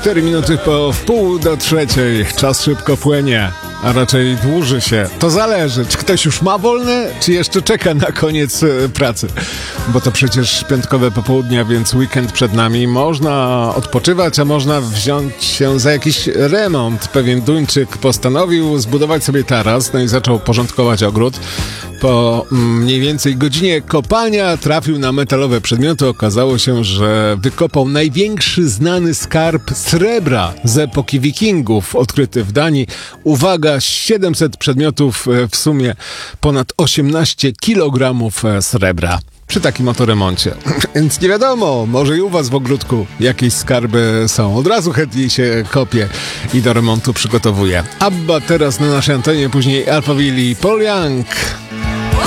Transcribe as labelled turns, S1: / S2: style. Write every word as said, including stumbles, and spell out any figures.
S1: cztery minuty po wpół do trzeciej. Czas szybko płynie, a raczej dłuży się. To zależy, czy ktoś już ma wolne, czy jeszcze czeka na koniec e, pracy. Bo to przecież piątkowe popołudnia, więc weekend przed nami. Można odpoczywać, a można wziąć się za jakiś remont. Pewien Duńczyk postanowił zbudować sobie taras, no i zaczął porządkować ogród. Po mniej więcej godzinie kopania trafił na metalowe przedmioty. Okazało się, że wykopał największy znany skarb srebra z epoki Wikingów, odkryty w Danii. Uwaga, siedemset przedmiotów, w sumie ponad osiemnaście kilogramów srebra. Przy takim oto remoncie. Więc nie wiadomo, może i u was w ogródku jakieś skarby są. Od razu chętnie się kopie i do remontu przygotowuje. Abba teraz na naszej antenie, później Alphaville i Paul Young.